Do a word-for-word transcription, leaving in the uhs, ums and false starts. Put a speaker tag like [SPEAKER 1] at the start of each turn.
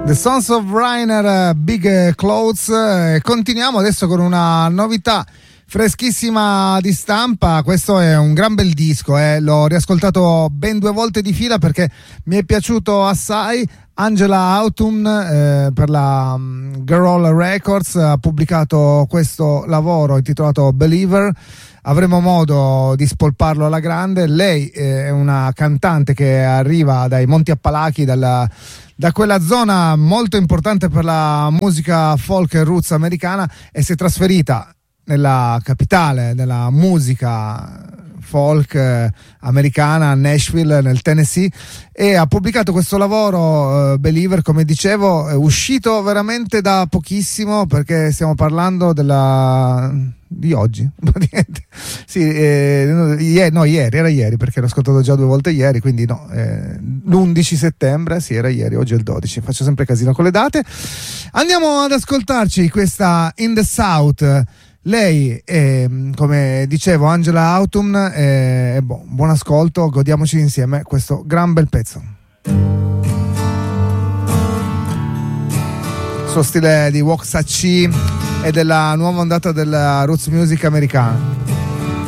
[SPEAKER 1] The Sons of Rainer, Big Clothes. Continuiamo adesso con una novità freschissima di stampa. Questo è un gran bel disco, eh. L'ho riascoltato ben due volte di fila perché mi è piaciuto assai. Angela Autumn eh, per la um, Girl Records ha pubblicato questo lavoro intitolato Believer. Avremo modo di spolparlo alla grande. Lei è una cantante che arriva dai Monti Appalachi, dalla, da quella zona molto importante per la musica folk e roots americana, e si è trasferita nella capitale della musica folk eh, americana, a Nashville, nel Tennessee, e ha pubblicato questo lavoro, eh, Believer, come dicevo, è uscito veramente da pochissimo, perché stiamo parlando della di oggi sì, eh, ieri, no ieri, era ieri, perché l'ho ascoltato già due volte ieri, quindi no, eh, l'undici settembre, sì, era ieri, oggi è il dodici, faccio sempre casino con le date. Andiamo ad ascoltarci questa In the South. Lei è, come dicevo, Angela Autumn, e boh, buon ascolto, godiamoci insieme questo gran bel pezzo. Il suo stile di Waxahachie e della nuova ondata della roots music americana.